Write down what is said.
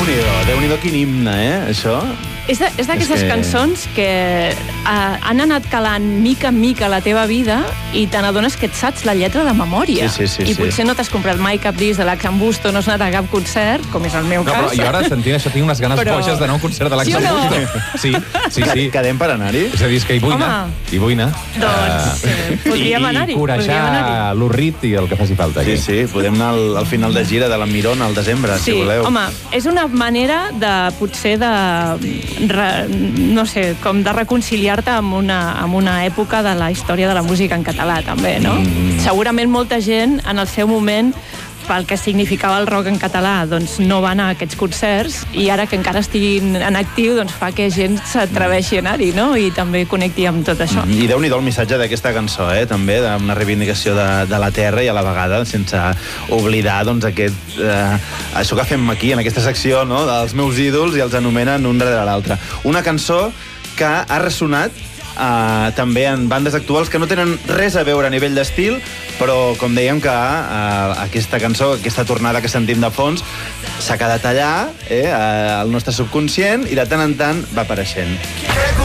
Déu-n'hi-do, quin himne, això? És d'aquestes cançons que han anat calant mica en mica la teva vida i te n'adones que et saps la lletra de memòria. Sí. I potser no t'has comprat mai cap disc de l'Axan Busto, no has anat a cap concert, com és el meu cas. Però jo ara, sentint això, tinc unes ganes boges d'anar a un concert de l'Axan Busto. Sí. Quedem per anar-hi? És a dir, és que hi vull anar. Doncs podríem anar-hi. I corejar l'Urrit i el que faci falta. Sí, podem anar al final de gira de la Mirona al desembre, si voleu. Sí, home, és una manera de, potser, no sé, com de reconciliar-te amb una època de la història de la música en català, també, no? Segurament molta gent, en el seu moment, pel que significava el rock en català, doncs no va anar a aquests concerts, i ara que encara estiguin en actiu, doncs fa que gent s'atreveixi a anar-hi, no? I també connecti amb tot això. I déu-n'hi-do el missatge d'aquesta cançó, també, d'una reivindicació de la terra i a la vegada sense oblidar, doncs, això que fem aquí, en aquesta secció, no?, dels meus ídols, i els anomenen un darrere l'altre. Una cançó que ha ressonat també en bandes actuals que no tenen res a veure a nivell d'estil, però com dèiem que aquesta cançó, aquesta tornada que sentim de fons, s'ha quedat allà, al nostre subconscient, i de tant en tant va apareixent.